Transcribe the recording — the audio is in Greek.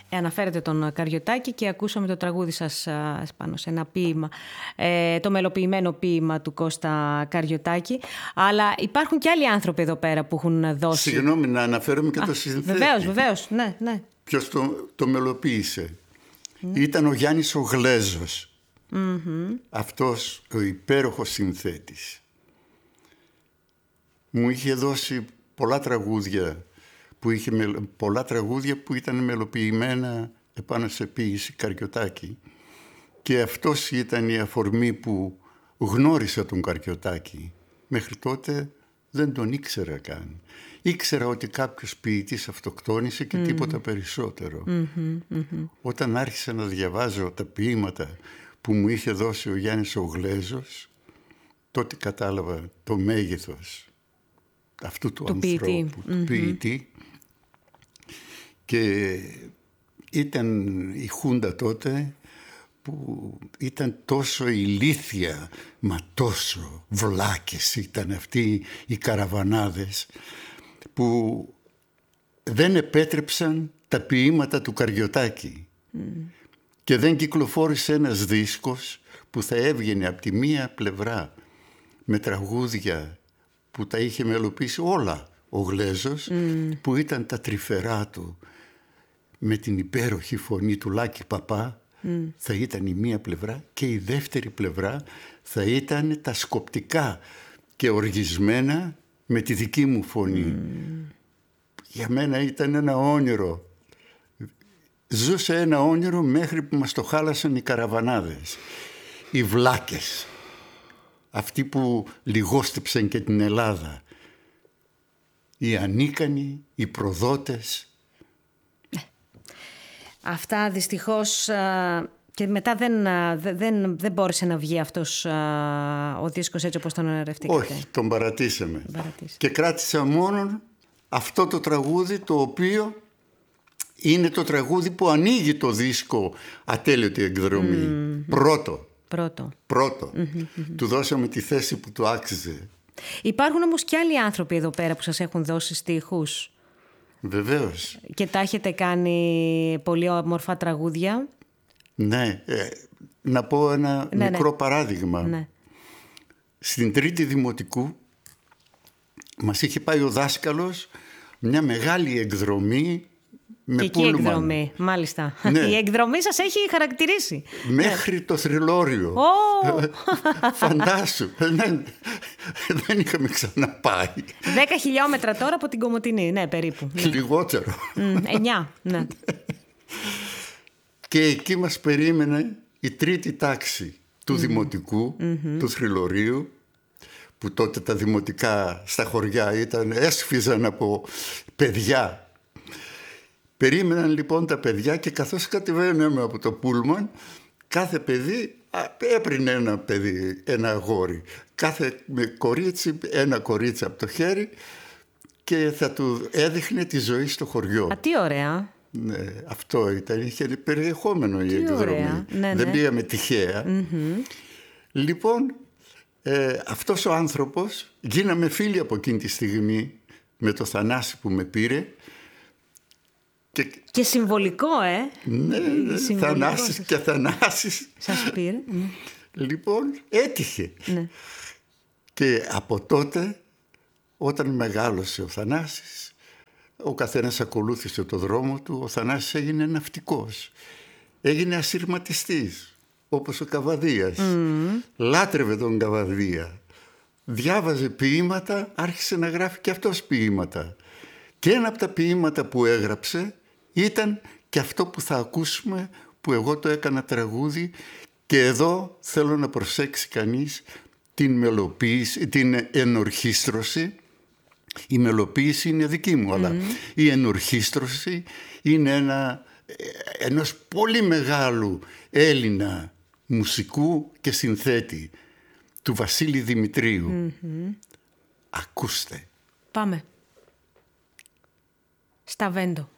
Αναφέρετε τον Καριωτάκη και ακούσαμε το τραγούδι σας πάνω σε ένα ποίημα, το μελοποιημένο ποίημα του Κώστα Καριωτάκη. Αλλά υπάρχουν και άλλοι άνθρωποι εδώ πέρα που έχουν δώσει... Συγγνώμη, να αναφέρουμε και το συνθέτη. Βεβαίως, ναι. Ποιος το μελοποίησε? Ήταν ο Γιάννης ο Γλέζος. Αυτός ο υπέροχος συνθέτης. Μου είχε δώσει πολλά τραγούδια που ήταν μελοποιημένα επάνω σε ποίηση Καριωτάκη, και αυτός ήταν η αφορμή που γνώρισα τον Καριωτάκη. Μέχρι τότε δεν τον ήξερα καν. Ήξερα ότι κάποιος ποιητής αυτοκτόνησε και τίποτα περισσότερο. Όταν άρχισα να διαβάζω τα ποίηματα που μου είχε δώσει ο Γιάννης ο Γλέζος, τότε κατάλαβα το μέγεθος αυτού του ανθρώπου, του ποιητή. Και ήταν η Χούντα τότε που ήταν τόσο ηλίθια, μα τόσο βλάκες ήταν αυτοί οι καραβανάδες, που δεν επέτρεψαν τα ποίηματα του Καριωτάκη. Και δεν κυκλοφόρησε ένας δίσκος που θα έβγαινε από τη μία πλευρά με τραγούδια που τα είχε μελοποιήσει όλα ο Γλέζος, που ήταν τα τρυφερά του με την υπέροχη φωνή του Λάκη Παπά, θα ήταν η μία πλευρά, και η δεύτερη πλευρά θα ήταν τα σκοπτικά και οργισμένα με τη δική μου φωνή. Για μένα ήταν ένα όνειρο. Ζούσα ένα όνειρο μέχρι που μας το χάλασαν οι καραβανάδες, οι βλάκες, αυτοί που λιγόστεψαν και την Ελλάδα, οι ανίκανοι, οι προδότες. Αυτά δυστυχώς, και μετά δεν μπόρεσε να βγει αυτός ο δίσκος έτσι όπως τον ονειρευτήκατε. Όχι, τον παρατήσαμε. Και κράτησα μόνο αυτό το τραγούδι, το οποίο είναι το τραγούδι που ανοίγει το δίσκο Ατέλειωτη εκδρομή. Πρώτο. Του δώσαμε τη θέση που του άξιζε. Υπάρχουν όμως και άλλοι άνθρωποι εδώ πέρα που σας έχουν δώσει στίχους. Βεβαίως. Και τα έχετε κάνει πολύ όμορφα τραγούδια. Ναι. Να πω ένα μικρό παράδειγμα. Ναι. Στην Τρίτη Δημοτικού μας είχε πάει ο δάσκαλος μια μεγάλη εκδρομή με και πούλμαν. εκεί εκδρομή, μάλιστα. Ναι. Η εκδρομή σας έχει χαρακτηρίσει. Μέχρι το Θρυλόριο. Φαντάσου. Δεν είχαμε ξαναπάει. 10 χιλιόμετρα τώρα από την Κομοτηνή, ναι, περίπου. Λιγότερο. 9, ναι. Και εκεί μας περίμενε η τρίτη τάξη του Δημοτικού, του Θρυλορίου, που τότε τα δημοτικά στα χωριά έσφιζαν από παιδιά. Περίμεναν λοιπόν τα παιδιά, και καθώς κατεβαίναμε από το πούλμαν, κάθε παιδί έπαιρνε ένα αγόρι. Κάθε κορίτσι, ένα κορίτσι από το χέρι, και θα του έδειχνε τη ζωή στο χωριό. Τι ωραία. Ναι, αυτό ήταν. Είχε περιεχόμενο η εκδρομή. Ναι. Δεν πήγαμε τυχαία. Λοιπόν, αυτός ο άνθρωπος, γίναμε φίλοι από εκείνη τη στιγμή με το Θανάση που με πήρε. Και συμβολικό, Ναι, Θανάσης και Θανάσης. Σας πήρε. Λοιπόν, έτυχε. Ναι. Και από τότε, όταν μεγάλωσε ο Θανάσης, ο καθένας ακολούθησε το δρόμο του. Ο Θανάσης έγινε ναυτικός. Έγινε ασυρματιστής, όπως ο Καβαδίας. Λάτρευε τον Καβαδία. Διάβαζε ποίηματα, άρχισε να γράφει και αυτός ποίηματα. Και ένα από τα ποίηματα που έγραψε ήταν και αυτό που θα ακούσουμε, που εγώ το έκανα τραγούδι. Και εδώ θέλω να προσέξει κανείς την μελοποίηση, την ενορχήστρωση. Η μελοποίηση είναι δική μου, αλλά η ενορχήστρωση είναι ενός πολύ μεγάλου Έλληνα μουσικού και συνθέτη, του Βασίλη Δημητρίου. Ακούστε. Πάμε. Σταβέντο.